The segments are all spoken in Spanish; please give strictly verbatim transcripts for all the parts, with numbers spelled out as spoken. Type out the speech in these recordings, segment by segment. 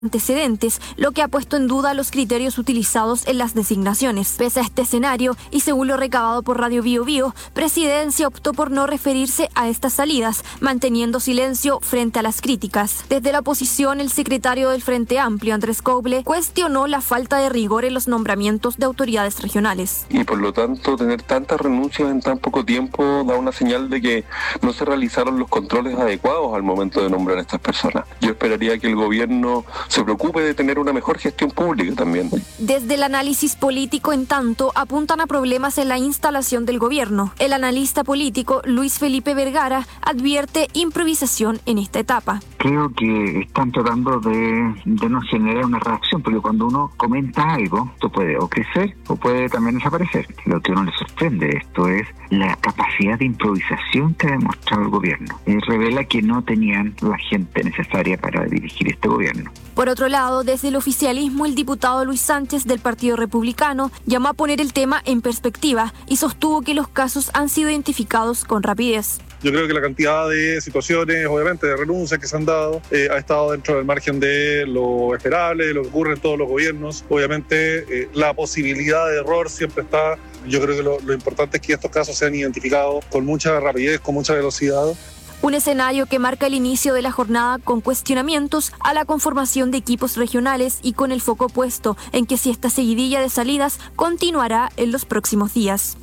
antecedentes, lo que ha puesto en duda los criterios utilizados en las designaciones. Pese a este escenario, y según lo recabado por Radio Bio Bio, Presidencia optó por no referirse a estas salidas, manteniendo silencio frente a las críticas. Desde la oposición, el secretario del Frente Amplio, Andrés Coble, cuestionó la falta de rigor en los nombramientos de autoridades regionales. Y por lo tanto, tener tantas renuncias en tan poco tiempo da una señal de que no se realizaron los controles adecuados al momento de nombrar a estas personas. Yo esperaría que el gobierno se preocupe de tener una mejor gestión pública también. Desde el análisis político, en tanto, apuntan a problemas en la instalación del gobierno. El analista político Luis Felipe Vergara advierte improvisación en esta etapa. Creo que están tratando de, de no generar una reacción, porque cuando uno comenta algo, esto puede o crecer o puede también desaparecer. Lo que a uno le sorprende de esto es la capacidad de improvisación que ha demostrado el gobierno. Eh, revela que no tenían la gente necesaria para dirigir este gobierno. Por otro lado, desde el oficialismo, el diputado Luis Sánchez del Partido Republicano llamó a poner el tema en perspectiva y sostuvo que los casos han sido identificados con rapidez. Yo creo que la cantidad de situaciones, obviamente, de renuncias que se han dado, eh, ha estado dentro del margen de lo esperable, de lo que ocurre en todos los gobiernos. Obviamente, eh, la posibilidad de error siempre está. Yo creo que lo, lo importante es que estos casos sean identificados con mucha rapidez, con mucha velocidad. Un escenario que marca el inicio de la jornada con cuestionamientos a la conformación de equipos regionales y con el foco puesto en que si esta seguidilla de salidas continuará en los próximos días.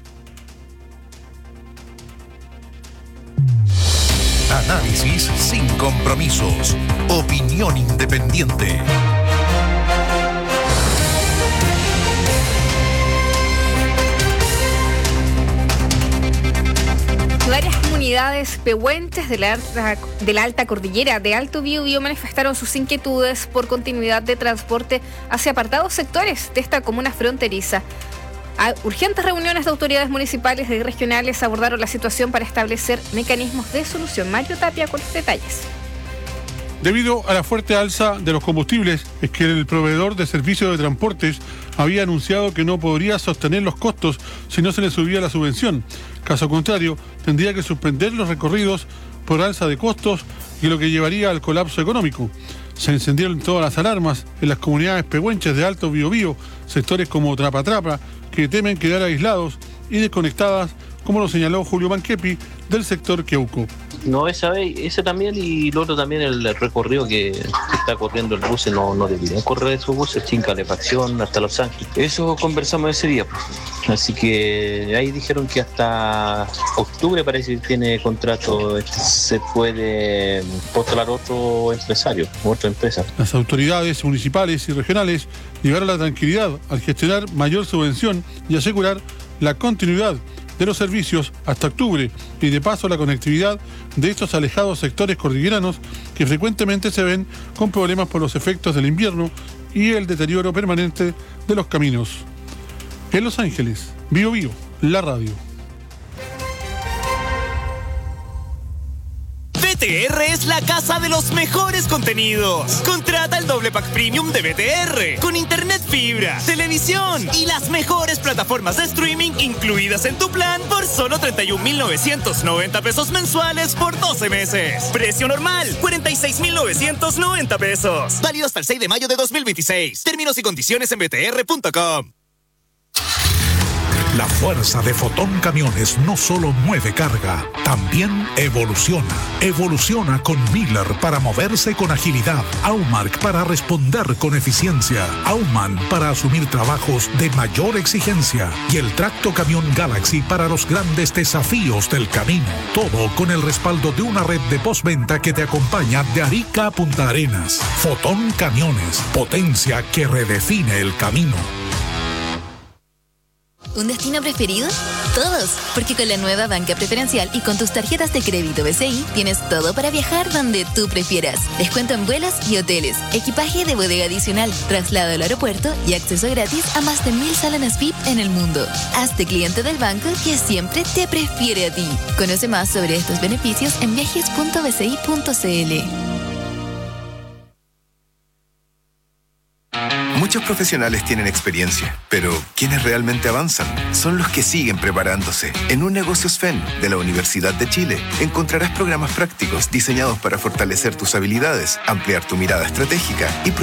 Análisis sin compromisos. Opinión independiente. Varias comunidades pehuenches de la, alta, de la alta cordillera de Alto Biobío manifestaron sus inquietudes por continuidad de transporte hacia apartados sectores de esta comuna fronteriza. A urgentes reuniones de autoridades municipales y regionales abordaron la situación para establecer mecanismos de solución. Mario Tapia con los detalles. Debido a la fuerte alza de los combustibles, es que el proveedor de servicios de transportes había anunciado que no podría sostener los costos si no se le subía la subvención. Caso contrario, tendría que suspender los recorridos por alza de costos y lo que llevaría al colapso económico. Se encendieron todas las alarmas en las comunidades pehuenches de Alto Biobío, sectores como Trapa Trapa, que temen quedar aislados y desconectadas, como lo señaló Julio Manquepi, del sector Queuco. No, esa vez, ese también, y lo otro también, el, el recorrido que, que está corriendo el bus, no, no deberían correr esos buses, sin calefacción, hasta Los Ángeles. Eso conversamos ese día, pues. Así que ahí dijeron que hasta octubre parece que tiene contrato, este, se puede postular otro empresario, otra empresa. Las autoridades municipales y regionales llevaron la tranquilidad al gestionar mayor subvención y asegurar la continuidad de los servicios hasta octubre y de paso la conectividad de estos alejados sectores cordilleranos que frecuentemente se ven con problemas por los efectos del invierno y el deterioro permanente de los caminos. En Los Ángeles, Bio Bio, la radio. B T R es la casa de los mejores contenidos. Contrata el doble pack premium de B T R con internet fibra, televisión y las mejores plataformas de streaming incluidas en tu plan por solo treinta y un mil novecientos noventa pesos mensuales por doce meses. Precio normal, cuarenta y seis mil novecientos noventa pesos. Válido hasta el seis de mayo de dos mil veintiséis. Términos y condiciones en b t r punto com. La fuerza de Fotón Camiones no solo mueve carga, también evoluciona. Evoluciona con Miller para moverse con agilidad, Aumark para responder con eficiencia, Aumann para asumir trabajos de mayor exigencia y el Tracto Camión Galaxy para los grandes desafíos del camino. Todo con el respaldo de una red de postventa que te acompaña de Arica a Punta Arenas. Fotón Camiones, potencia que redefine el camino. ¿Un destino preferido? Todos, porque con la nueva banca preferencial y con tus tarjetas de crédito B C I tienes todo para viajar donde tú prefieras. Descuento en vuelos y hoteles, equipaje de bodega adicional, traslado al aeropuerto y acceso gratis a más de mil salones V I P en el mundo. Hazte cliente del banco que siempre te prefiere a ti. Conoce más sobre estos beneficios en viajes punto b c i punto c l. Muchos profesionales tienen experiencia, pero quienes realmente avanzan son los que siguen preparándose. En Un Negocio S F E N de la Universidad de Chile encontrarás programas prácticos diseñados para fortalecer tus habilidades, ampliar tu mirada estratégica y